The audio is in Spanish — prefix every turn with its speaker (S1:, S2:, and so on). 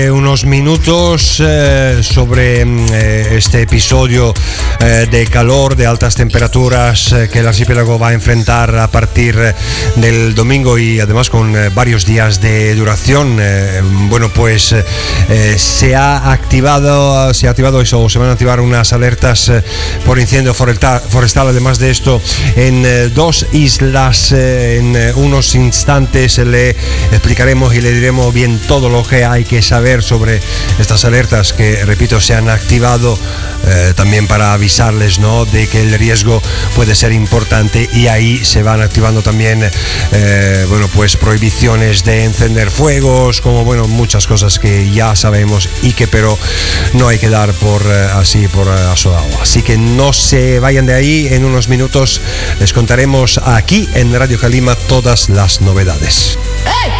S1: Unos minutos sobre este episodio de calor, de altas temperaturas que el archipiélago va a enfrentar a partir del domingo y además con varios días de duración. Se ha activado eso, se van a activar unas alertas por incendio forestal. Además de esto, en dos islas, en unos instantes le explicaremos y le diremos bien todo lo que hay que saber sobre estas alertas que, repito, se han activado también para avisarles, ¿no?, de que el riesgo puede ser importante, y ahí se van activando también prohibiciones de encender fuegos, como muchas cosas que ya sabemos y que pero no hay que dar por asodado. Así que no se vayan de ahí, en unos minutos les contaremos aquí en Radio Calima todas las novedades. ¡Hey!